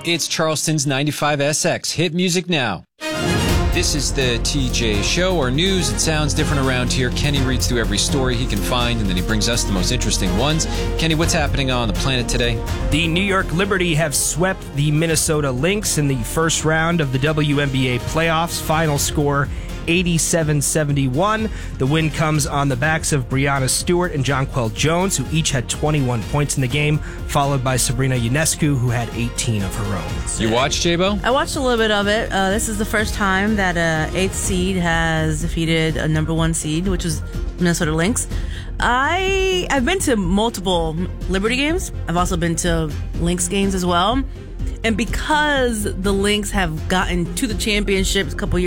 It's Charleston's 95SX. Hit music now. This is the TJ Show, or news. It sounds different around here. Kenny reads through every story he can find, and then he brings us the most interesting ones. Kenny, what's happening on the planet today? The New York Liberty have swept the Minnesota Lynx in the first round of the WNBA playoffs. Final score 87-71. The win comes on the backs of Breanna Stewart and Jonquel Jones, who each had 21 points in the game, followed by Sabrina Ionescu, who had 18 of her own. You watched, J-Bo? I watched a little bit of it. This is the first time that an 8th seed has defeated a number 1 seed, which was Minnesota Lynx. I've been to multiple Liberty games. I've also been to Lynx games as well. And because the Lynx have gotten to the championships a couple years